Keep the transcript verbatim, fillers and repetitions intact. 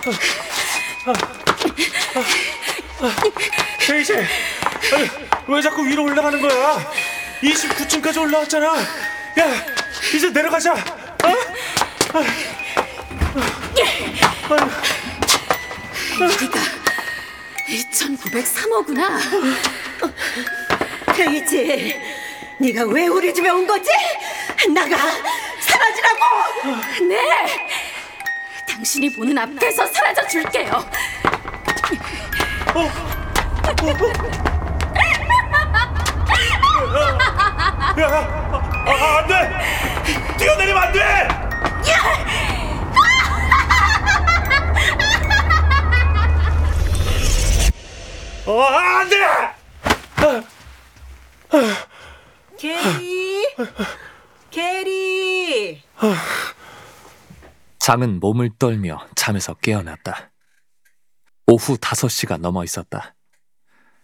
데이지, 아니, 왜 자꾸 위로 올라가는 거야? 이십구 층까지 올라왔잖아. 야, 이제 내려가자. 어? 여기가 이천구백삼 호구나. 데이지, 네가 왜 우리 집에 온 거지? 나가, 사라지라고! 네, 당신이 보는 앞에서 사라져 줄게요. 어? 야, 아, 아, 안 돼! 뛰어내리면 안 돼! 어, 안 돼! 게리, 게리. 장은 몸을 떨며 잠에서 깨어났다. 오후 다섯 시가 넘어 있었다.